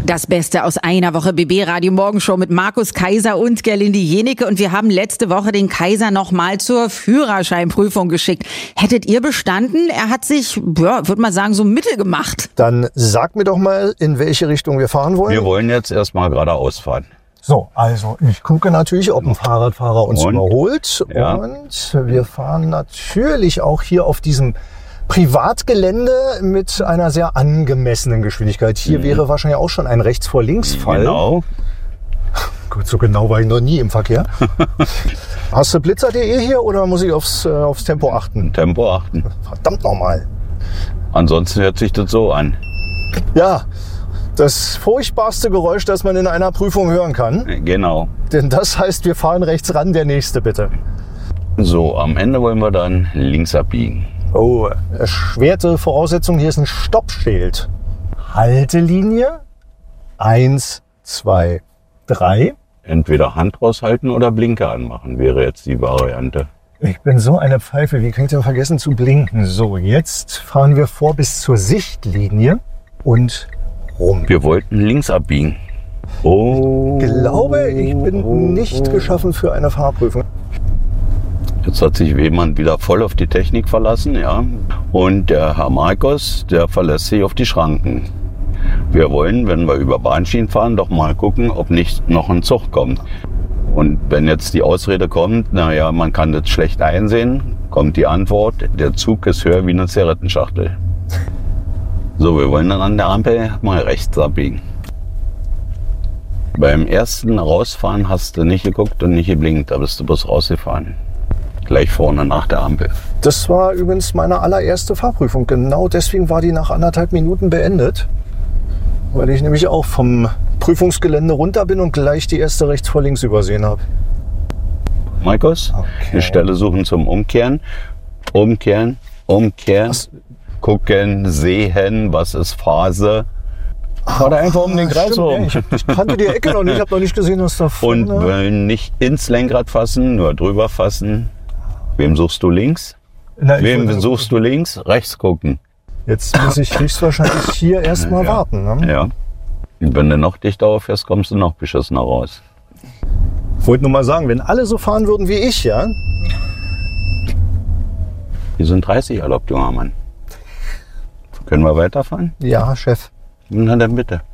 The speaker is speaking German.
Das Beste aus einer Woche BB Radio Morgenshow mit Markus Kaiser und Gerlinde Jenecke. Und wir haben letzte Woche den Kaiser noch mal zur Führerscheinprüfung geschickt. Hättet ihr bestanden? Er hat sich, ja, würde man sagen, so mittel gemacht. Dann sag mir doch mal, in welche Richtung wir fahren wollen. Wir wollen jetzt erstmal geradeaus fahren. So, also ich gucke natürlich, ob ein Fahrradfahrer uns überholt. Ja. Und wir fahren natürlich auch hier auf diesem Privatgelände mit einer sehr angemessenen Geschwindigkeit. Hier wäre wahrscheinlich auch schon ein Rechts-vor-Links-Fall. Genau. Gut, so genau war ich noch nie im Verkehr. Hast du Blitzer.de hier oder muss ich aufs Tempo achten? Tempo achten. Verdammt nochmal. Ansonsten hört sich das so an. Ja, das furchtbarste Geräusch, das man in einer Prüfung hören kann. Genau. Denn das heißt, wir fahren rechts ran, der nächste bitte. So, am Ende wollen wir dann links abbiegen. Oh, erschwerte Voraussetzung, hier ist ein Stoppschild. Haltelinie 1, 2, 3. Entweder Hand raushalten oder Blinker anmachen, wäre jetzt die Variante. Ich bin so eine Pfeife, wie kann ich denn vergessen zu blinken? So, jetzt fahren wir vor bis zur Sichtlinie und rum. Wir wollten links abbiegen. Oh. Ich glaube, ich bin nicht geschaffen für eine Fahrprüfung. Jetzt hat sich jemand wieder voll auf die Technik verlassen, ja. Und der Herr Markus, der verlässt sich auf die Schranken. Wir wollen, wenn wir über Bahnschienen fahren, doch mal gucken, ob nicht noch ein Zug kommt. Und wenn jetzt die Ausrede kommt, naja, man kann das schlecht einsehen, kommt die Antwort, der Zug ist höher wie eine Zigarettenschachtel. So, wir wollen dann an der Ampel mal rechts abbiegen. Beim ersten Rausfahren hast du nicht geguckt und nicht geblinkt, da bist du bloß rausgefahren. Gleich vorne nach der Ampel. Das war übrigens meine allererste Fahrprüfung. Genau deswegen war die nach 1,5 Minuten beendet. Weil ich nämlich auch vom Prüfungsgelände runter bin und gleich die erste rechts vor links übersehen habe. Markus, Okay. eine Stelle suchen zum Umkehren. Umkehren, umkehren. Gucken, sehen, was ist Phase. Fahr da einfach um den Kreis rum. Ich kannte die Ecke noch nicht, ich habe noch nicht gesehen, was da vorne... Und nicht ins Lenkrad fassen, nur drüber fassen. Wem suchst du links? Na, Wem suchst du links? Rechts gucken. Jetzt muss ich höchstwahrscheinlich hier erstmal warten. Ne? Ja. Und wenn du noch dichter auffährst, kommst du noch beschissener raus. Ich wollte nur mal sagen, wenn alle so fahren würden wie ich, ja? Wir sind 30 erlaubt, junger Mann. Können wir weiterfahren? Ja, Chef. Na dann bitte.